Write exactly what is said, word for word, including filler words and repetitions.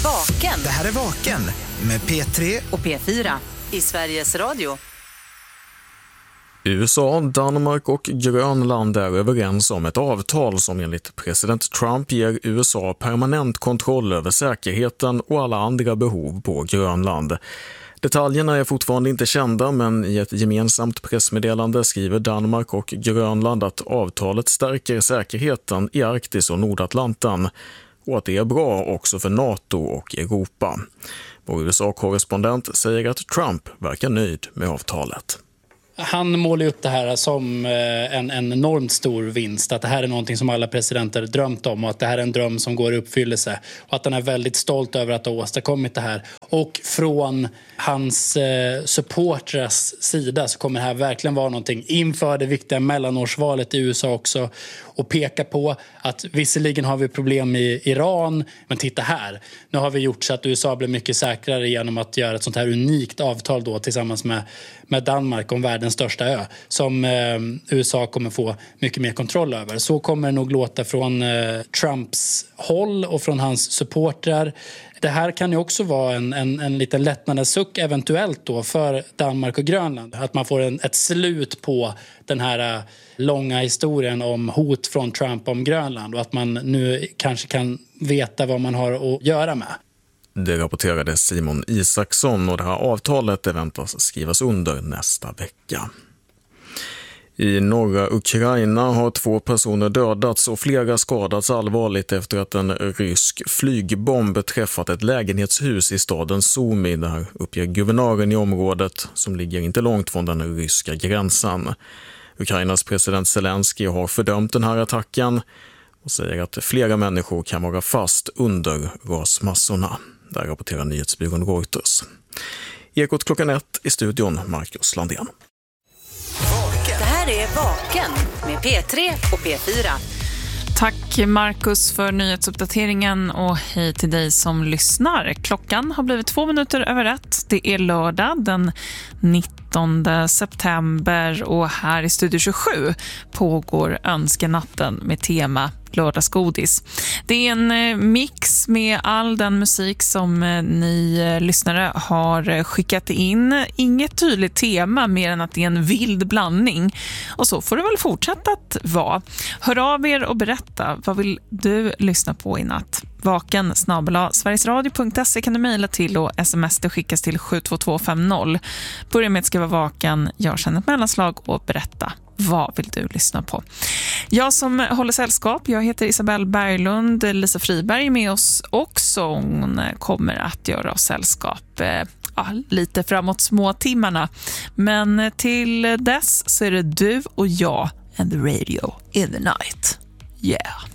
Vaken. Det här är Vaken med P tre och P fyra i Sveriges Radio. U S A, Danmark och Grönland är överens om ett avtal som enligt president Trump ger U S A permanent kontroll över säkerheten och alla andra behov på Grönland. Detaljerna är fortfarande inte kända, men i ett gemensamt pressmeddelande skriver Danmark och Grönland att avtalet stärker säkerheten i Arktis och Nordatlanten och att det är bra också för NATO och Europa. Vår U S A-korrespondent säger att Trump verkar nöjd med avtalet. Han målar upp det här som en, en enormt stor vinst. Att det här är någonting som alla presidenter drömt om och att det här är en dröm som går i uppfyllelse. Och att han är väldigt stolt över att ha åstadkommit det här. Och från hans eh, supporters sida så kommer det här verkligen vara någonting inför det viktiga mellanårsvalet i U S A också. Och peka på att visserligen har vi problem i Iran, men titta här. Nu har vi gjort så att U S A blir mycket säkrare genom att göra ett sånt här unikt avtal då tillsammans med, med Danmark om världens största ö. Som eh, U S A kommer få mycket mer kontroll över. Så kommer det nog låta från eh, Trumps håll och från hans supportrar. Det här kan ju också vara en, en, en liten lättnadens suck eventuellt då för Danmark och Grönland. Att man får en, ett slut på den här uh, långa historien om hot från Trump om Grönland. Och att man nu kanske kan veta vad man har att göra med. Det rapporterade Simon Isaksson och det här avtalet väntas skrivas under nästa vecka. I norra Ukraina har två personer dödats och flera skadats allvarligt efter att en rysk flygbomb träffat ett lägenhetshus i staden Sumy. Det här uppger guvernören i området som ligger inte långt från den ryska gränsen. Ukrainas president Zelensky har fördömt den här attacken och säger att flera människor kan vara fast under rasmassorna. Där rapporterar nyhetsbyrån Reuters. Ekot klockan ett i studion, Marcus Landén. Det här är Vaken med P tre och P fyra. Tack Marcus för nyhetsuppdateringen och hej till dig som lyssnar. Klockan har blivit två minuter över ett. Det är lördag den nittonde september och här i Studio tjugosju pågår Önskenatten med tema lördagsgodis. Det är en mix med all den musik som ni lyssnare har skickat in. Inget tydligt tema mer än att det är en vild blandning. Och så får det väl fortsätta att vara. Hör av er och berätta, vad vill du lyssna på i natt? Vaken snabel-a sverigesradio punkt se kan du mejla till och sms det skickas till sju två två fem noll. Börja med att skriva vaken, gör sedan ett mellanslag och berätta. Vad vill du lyssna på? Jag som håller sällskap, jag heter Isabelle Berglund. Lisa Friberg är med oss också. Hon kommer att göra oss sällskap eh, ja, lite framåt små timmarna. Men till dess så är det du och jag and the radio in the night. Yeah.